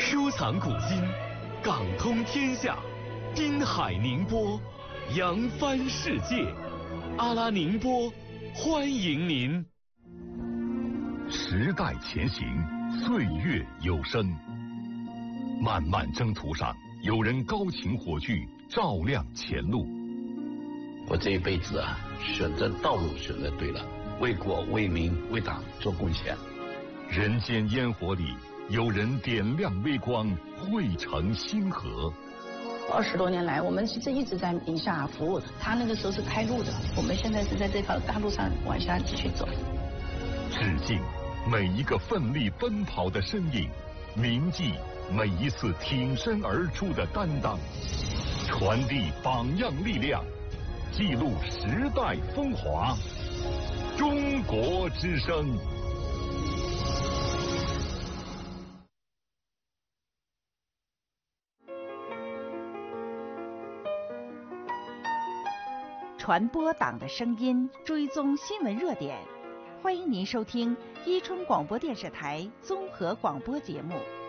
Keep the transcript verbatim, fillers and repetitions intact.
收藏古今，港通天下，滨海宁波，扬帆世界。阿拉宁波，欢迎您。 时代前行，岁月有声。漫漫征途上，有人高擎火炬，照亮前路。 我这一辈子啊，选择道路选择对了，为国为民为党做贡献。 人间烟火里，有人点亮微光，汇成星河。 二十多年来，我们其实一直在宁夏服务，他那个时候是开路的，我们现在是在这条大路上往下继续走。 致敬每一个奋力奔跑的身影，铭记每一次挺身而出的担当，传递榜样力量，记录时代风华。中国之声。 传播党的声音，追踪新闻热点，欢迎您收听伊春广播电视台综合广播节目。